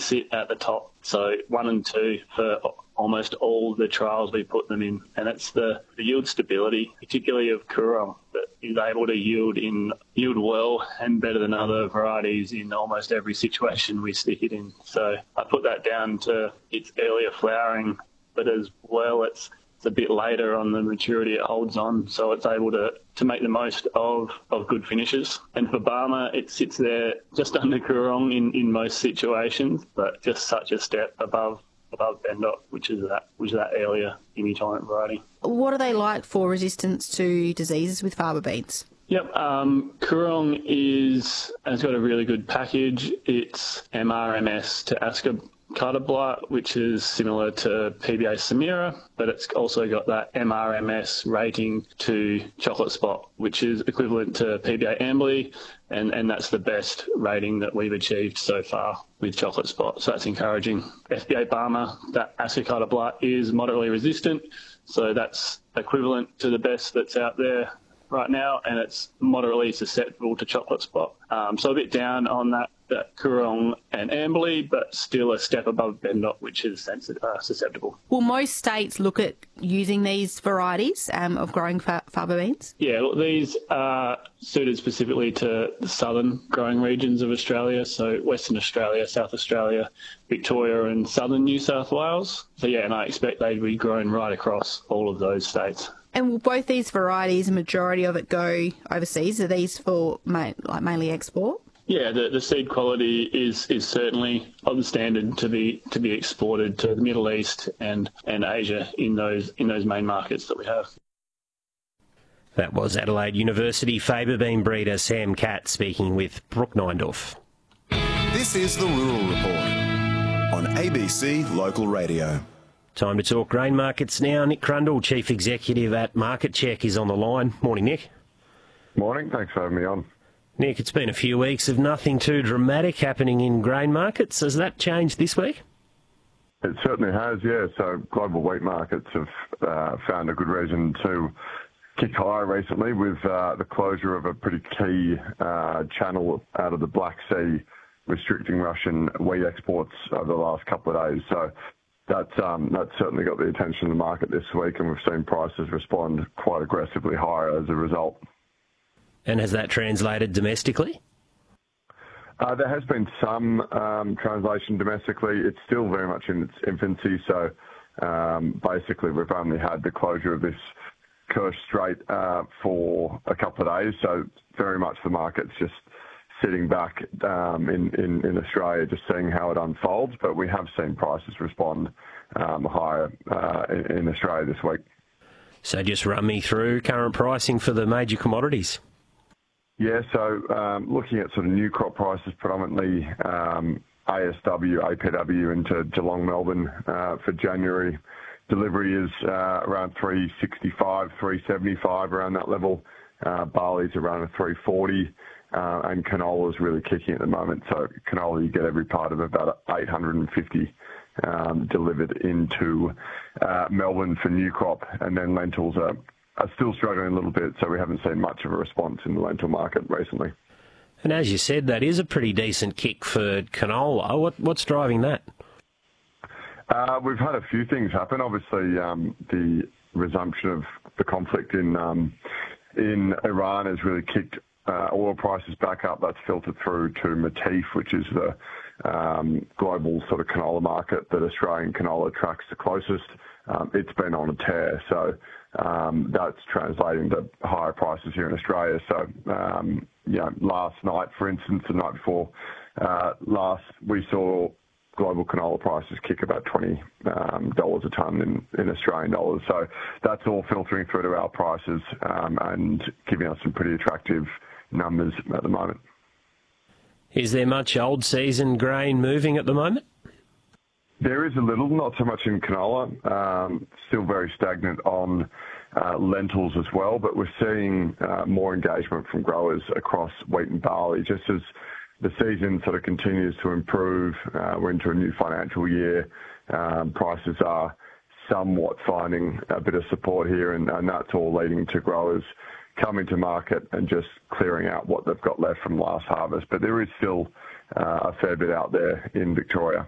sit at the top. So 1 and 2 for almost all the trials we put them in. And it's the yield stability, particularly of Coorong, that is able to yield well and better than other varieties in almost every situation we stick it in. So I put that down to its earlier flowering, but as well it's a bit later on the maturity it holds on, so it's able to make the most of good finishes. And for Barmer, it sits there just under Coorong in most situations, but just such a step above Bendot, which is that earlier initolerant variety. What are they like for resistance to diseases with faba beans? Yep, Coorong has got a really good package. It's MRMS to Ascochyta blight, which is similar to PBA Samira, but it's also got that MRMS rating to chocolate spot, which is equivalent to PBA Ambly, and that's the best rating that we've achieved so far with chocolate spot, so that's encouraging. FBA Barmer, that Ascochyta blight is moderately resistant, so that's equivalent to the best that's out there right now, and it's moderately susceptible to chocolate spot. So a bit down on that Coorong and Ambly, but still a step above Bendot, which is susceptible. Will most states look at using these varieties of growing faba beans? Yeah, look, these are suited specifically to the southern growing regions of Australia, so Western Australia, South Australia, Victoria and southern New South Wales. So yeah, and I expect they'd be grown right across all of those states. And will both these varieties, a majority of it, go overseas? Are these for mainly export? Yeah, the seed quality is certainly of the standard to be exported to the Middle East and Asia in those main markets that we have. That was Adelaide University faba bean breeder Sam Catt speaking with Brooke Neindorf. This is the Rural Report on ABC Local Radio. Time to talk grain markets now. Nick Crundle, Chief Executive at Market Check, is on the line. Morning, Nick. Morning. Thanks for having me on. Nick, it's been a few weeks of nothing too dramatic happening in grain markets. Has that changed this week? It certainly has, yeah. So global wheat markets have found a good reason to kick higher recently with the closure of a pretty key channel out of the Black Sea restricting Russian wheat exports over the last couple of days. So that's certainly got the attention of the market this week, and we've seen prices respond quite aggressively higher as a result. And has that translated domestically? There has been some translation domestically. It's still very much in its infancy. So basically, we've only had the closure of this Kerch Strait for a couple of days. So very much the market's just sitting back in Australia, just seeing how it unfolds. But we have seen prices respond higher in Australia this week. So just run me through current pricing for the major commodities. Yeah, so looking at sort of new crop prices, predominantly ASW, APW into Geelong, Melbourne for January. Delivery is around 365, 375, around that level. Barley's around a 340, and canola's really kicking at the moment. So canola, you get every part of about 850 delivered into Melbourne for new crop, and then lentils are still struggling a little bit, so we haven't seen much of a response in the lentil market recently. And as you said, that is a pretty decent kick for canola. What's driving that? We've had a few things happen. Obviously, the resumption of the conflict in Iran has really kicked oil prices back up. That's filtered through to Matif, which is the global sort of canola market that Australian canola tracks the closest. It's been on a tear, so that's translating to higher prices here in Australia. So, last night, for instance, the night before last, we saw global canola prices kick about $20 a tonne in Australian dollars. So that's all filtering through to our prices and giving us some pretty attractive numbers at the moment. Is there much old season grain moving at the moment? There is a little, not so much in canola, still very stagnant on lentils as well, but we're seeing more engagement from growers across wheat and barley. Just as the season sort of continues to improve, we're into a new financial year, prices are somewhat finding a bit of support here, and that's all leading to growers coming to market and just clearing out what they've got left from last harvest. But there is still a fair bit out there in Victoria.